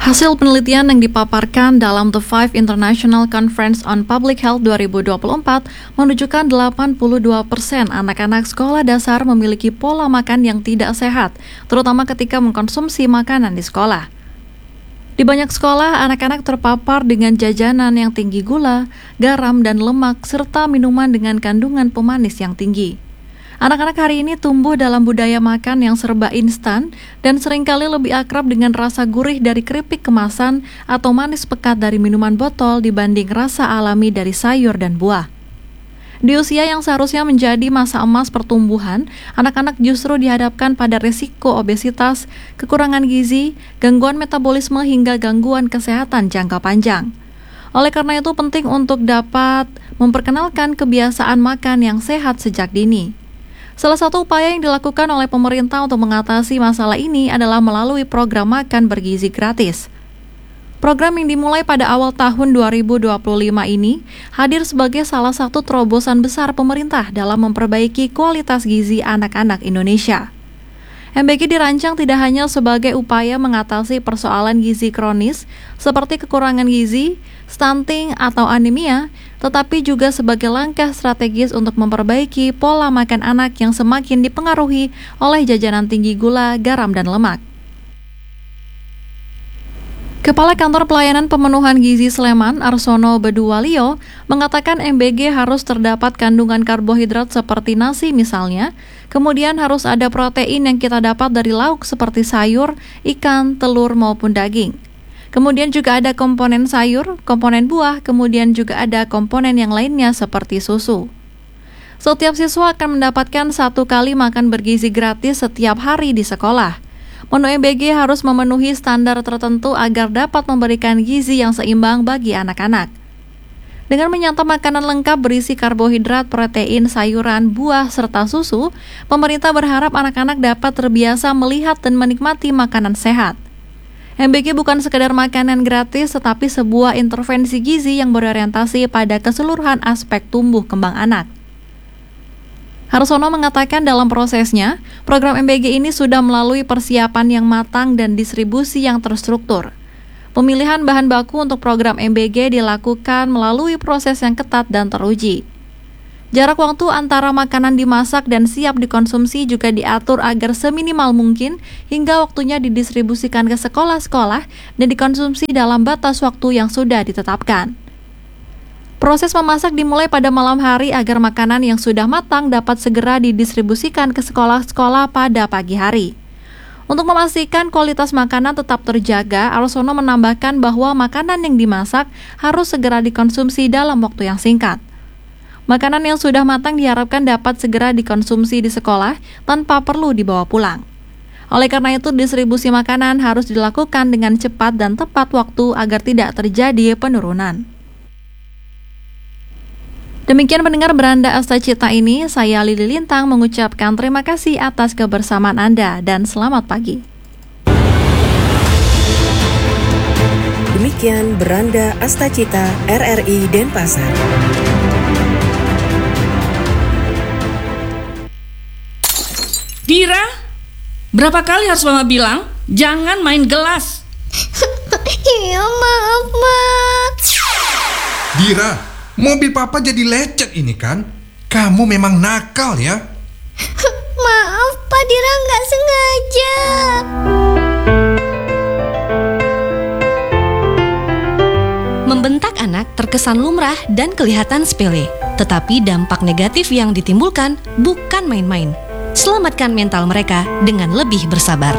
Hasil penelitian yang dipaparkan dalam The Five International Conference on Public Health 2024 menunjukkan 82% anak-anak sekolah dasar memiliki pola makan yang tidak sehat, terutama ketika mengkonsumsi makanan di sekolah. Di banyak sekolah, anak-anak terpapar dengan jajanan yang tinggi gula, garam, dan lemak, serta minuman dengan kandungan pemanis yang tinggi. Anak-anak hari ini tumbuh dalam budaya makan yang serba instan dan seringkali lebih akrab dengan rasa gurih dari keripik kemasan atau manis pekat dari minuman botol dibanding rasa alami dari sayur dan buah. Di usia yang seharusnya menjadi masa emas pertumbuhan, anak-anak justru dihadapkan pada risiko obesitas, kekurangan gizi, gangguan metabolisme hingga gangguan kesehatan jangka panjang. Oleh karena itu penting untuk dapat memperkenalkan kebiasaan makan yang sehat sejak dini. Salah satu upaya yang dilakukan oleh pemerintah untuk mengatasi masalah ini adalah melalui program makan bergizi gratis. Program yang dimulai pada awal tahun 2025 ini hadir sebagai salah satu terobosan besar pemerintah dalam memperbaiki kualitas gizi anak-anak Indonesia. MBG dirancang tidak hanya sebagai upaya mengatasi persoalan gizi kronis seperti kekurangan gizi, stunting, atau anemia, tetapi juga sebagai langkah strategis untuk memperbaiki pola makan anak yang semakin dipengaruhi oleh jajanan tinggi gula, garam, dan lemak. Kepala Kantor Pelayanan Pemenuhan Gizi Sleman, Arsono Beduwalio, mengatakan MBG harus terdapat kandungan karbohidrat seperti nasi misalnya, kemudian harus ada protein yang kita dapat dari lauk seperti sayur, ikan, telur, maupun daging. Kemudian juga ada komponen sayur, komponen buah, kemudian juga ada komponen yang lainnya seperti susu. Setiap siswa akan mendapatkan 1 kali makan bergizi gratis setiap hari di sekolah. Menu MBG harus memenuhi standar tertentu agar dapat memberikan gizi yang seimbang bagi anak-anak. Dengan menyantap makanan lengkap berisi karbohidrat, protein, sayuran, buah, serta susu, pemerintah berharap anak-anak dapat terbiasa melihat dan menikmati makanan sehat. MBG bukan sekedar makanan gratis, tetapi sebuah intervensi gizi yang berorientasi pada keseluruhan aspek tumbuh kembang anak. Harsono mengatakan dalam prosesnya, program MBG ini sudah melalui persiapan yang matang dan distribusi yang terstruktur. Pemilihan bahan baku untuk program MBG dilakukan melalui proses yang ketat dan teruji. Jarak waktu antara makanan dimasak dan siap dikonsumsi juga diatur agar seminimal mungkin hingga waktunya didistribusikan ke sekolah-sekolah dan dikonsumsi dalam batas waktu yang sudah ditetapkan. Proses memasak dimulai pada malam hari agar makanan yang sudah matang dapat segera didistribusikan ke sekolah-sekolah pada pagi hari. Untuk memastikan kualitas makanan tetap terjaga, Arsono menambahkan bahwa makanan yang dimasak harus segera dikonsumsi dalam waktu yang singkat. Makanan yang sudah matang diharapkan dapat segera dikonsumsi di sekolah tanpa perlu dibawa pulang. Oleh karena itu, distribusi makanan harus dilakukan dengan cepat dan tepat waktu agar tidak terjadi penurunan. Demikian pendengar Beranda Asta Cita ini, saya Lili Lintang mengucapkan terima kasih atas kebersamaan Anda dan selamat pagi. Demikian Beranda Asta Cita RRI Denpasar. Dira, berapa kali harus Mama bilang jangan main gelas? Iya, maaf, Mak. Dira, mobil Papa jadi lecet ini kan? Kamu memang nakal ya? Maaf, Pak, Dira nggak sengaja. Membentak anak terkesan lumrah dan kelihatan sepele, tetapi dampak negatif yang ditimbulkan bukan main-main. Selamatkan mental mereka dengan lebih bersabar.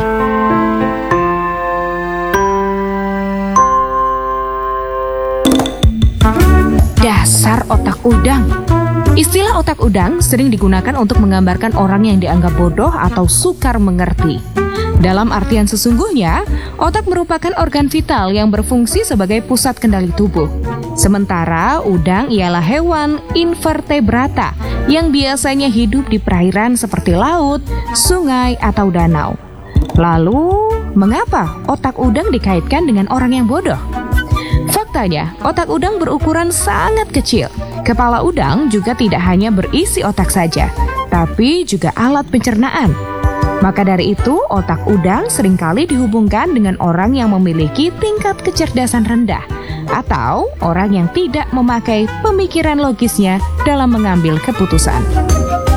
Dasar otak udang. Istilah otak udang sering digunakan untuk menggambarkan orang yang dianggap bodoh atau sukar mengerti. Dalam artian sesungguhnya, otak merupakan organ vital yang berfungsi sebagai pusat kendali tubuh. Sementara udang ialah hewan invertebrata yang biasanya hidup di perairan seperti laut, sungai, atau danau. Lalu, mengapa otak udang dikaitkan dengan orang yang bodoh? Faktanya, otak udang berukuran sangat kecil. Kepala udang juga tidak hanya berisi otak saja, tapi juga alat pencernaan. Maka dari itu, otak udang seringkali dihubungkan dengan orang yang memiliki tingkat kecerdasan rendah atau orang yang tidak memakai pemikiran logisnya dalam mengambil keputusan.